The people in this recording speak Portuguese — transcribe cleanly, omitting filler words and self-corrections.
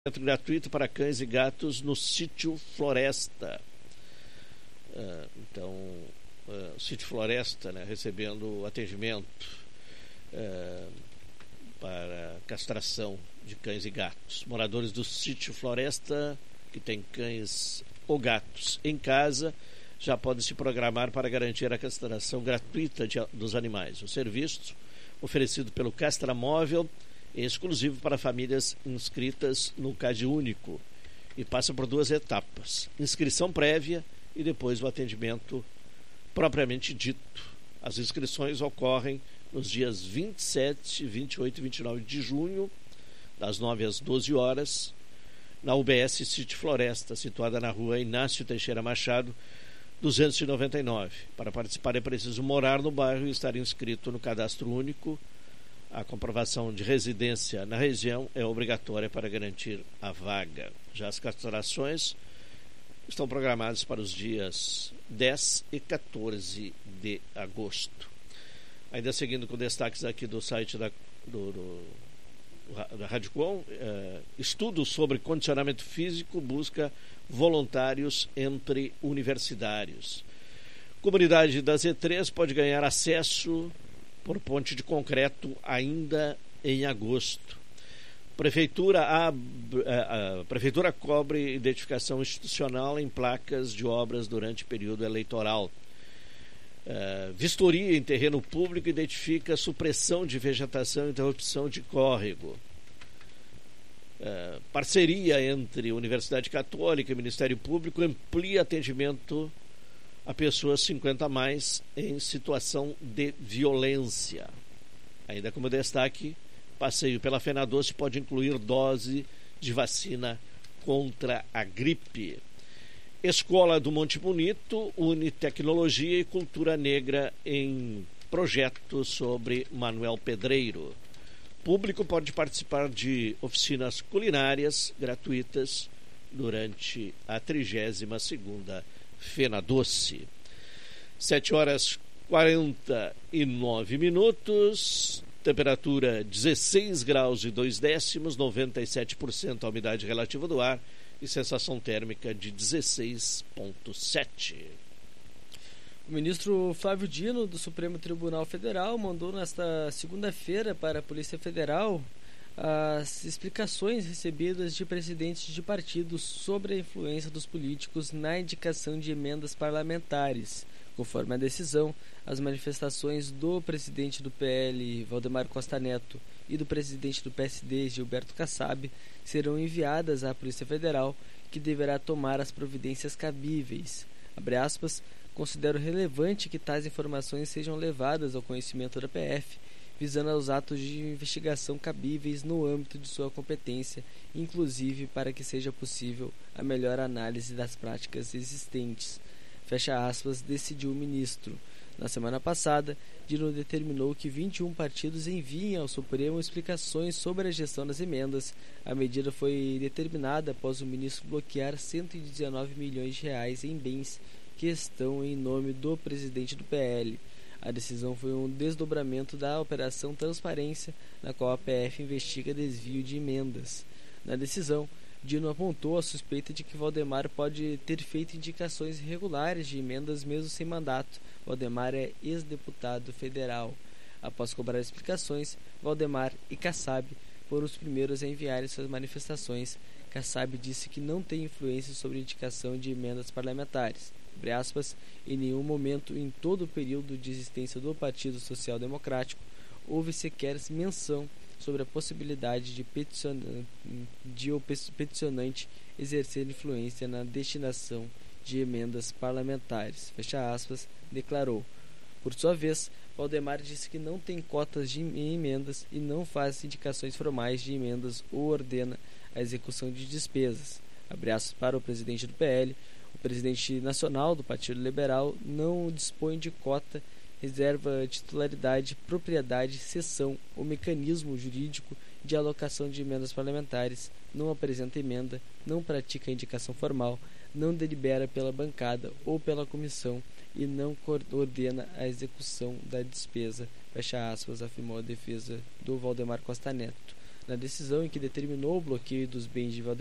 Gratuito para cães e gatos no Sítio Floresta. O Sítio Floresta, né, recebendo atendimento para castração de cães e gatos. Moradores do Sítio Floresta que têm cães ou gatos em casa já podem se programar para garantir a castração gratuita dos animais. O serviço, oferecido pelo Castramóvel, é exclusivo para famílias inscritas no CadÚnico e passa por 2 etapas: inscrição prévia e depois o atendimento propriamente dito. As inscrições ocorrem nos dias 27, 28 e 29 de junho, das 9 às 12 horas, na UBS Sítio Floresta, situada na rua Inácio Teixeira Machado, 299. Para participar é preciso morar no bairro e estar inscrito no Cadastro Único. A comprovação de residência na região é obrigatória para garantir a vaga. Já as castrações estão programadas para os dias 10 e 14 de agosto. Ainda seguindo com destaques aqui do site da Rádio Com, estudo sobre condicionamento físico busca voluntários entre universitários. Comunidade da Z3 pode ganhar acesso por ponte de concreto ainda em agosto. A Prefeitura cobre identificação institucional em placas de obras durante período eleitoral. Vistoria em terreno público identifica supressão de vegetação e interrupção de córrego. Parceria entre Universidade Católica e Ministério Público amplia atendimento a pessoas 50 a mais em situação de violência. Ainda como destaque, passeio pela Fenadoce pode incluir dose de vacina contra a gripe. Escola do Monte Bonito une tecnologia e cultura negra em projeto sobre Manuel Pedreiro. Público pode participar de oficinas culinárias gratuitas durante a 32ª Fenadoce. 7h49, temperatura 16 graus e 2 décimos, 97% a umidade relativa do ar e sensação térmica de 16,7. O ministro Flávio Dino, do Supremo Tribunal Federal, mandou nesta segunda-feira para a Polícia Federal as explicações recebidas de presidentes de partidos sobre a influência dos políticos na indicação de emendas parlamentares. Conforme a decisão, as manifestações do presidente do PL, Valdemar Costa Neto, e do presidente do PSD, Gilberto Kassab, serão enviadas à Polícia Federal, que deverá tomar as providências cabíveis. Abre aspas, considero relevante que tais informações sejam levadas ao conhecimento da PF, visando aos atos de investigação cabíveis no âmbito de sua competência, inclusive para que seja possível a melhor análise das práticas existentes. Fecha aspas, decidiu o ministro. Na semana passada, Dino determinou que 21 partidos enviem ao Supremo explicações sobre a gestão das emendas. A medida foi determinada após o ministro bloquear 119 milhões de reais em bens que estão em nome do presidente do PL. A decisão foi um desdobramento da Operação Transparência, na qual a PF investiga desvio de emendas. Na decisão, Dino apontou a suspeita de que Valdemar pode ter feito indicações irregulares de emendas mesmo sem mandato. Valdemar é ex-deputado federal. Após cobrar explicações, Valdemar e Kassab foram os primeiros a enviarem suas manifestações. Kassab disse que não tem influência sobre a indicação de emendas parlamentares. Abre aspas, em nenhum momento em todo o período de existência do Partido Social Democrático houve sequer menção sobre a possibilidade de o peticionante exercer influência na destinação de emendas parlamentares. Fecha aspas, declarou. Por sua vez, Valdemar disse que não tem cotas de emendas e não faz indicações formais de emendas ou ordena a execução de despesas. Abre aspas para o presidente do PL. O presidente nacional do Partido Liberal não dispõe de cota, reserva, titularidade, propriedade, cessão ou mecanismo jurídico de alocação de emendas parlamentares, não apresenta emenda, não pratica indicação formal, não delibera pela bancada ou pela comissão e não ordena a execução da despesa, fecha aspas, afirmou a defesa do Valdemar Costa Neto. na decisão em que determinou o bloqueio dos bens de